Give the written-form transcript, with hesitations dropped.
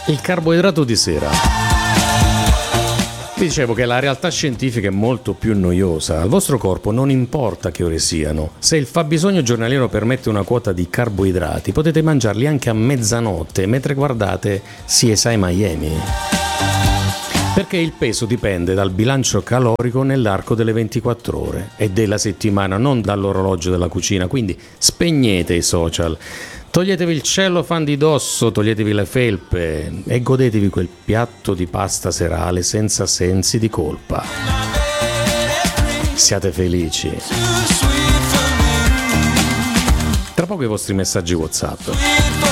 Il carboidrato di sera. Vi dicevo che la realtà scientifica è molto più noiosa. Al vostro corpo non importa che ore siano. Se il fabbisogno giornaliero permette una quota di carboidrati, potete mangiarli anche a mezzanotte mentre guardate CSI Miami. Perché il peso dipende dal bilancio calorico nell'arco delle 24 ore e della settimana, non dall'orologio della cucina. Quindi spegnete i social. Toglietevi il cellophane di dosso, toglietevi le felpe e godetevi quel piatto di pasta serale senza sensi di colpa. Siate felici. Tra poco i vostri messaggi WhatsApp.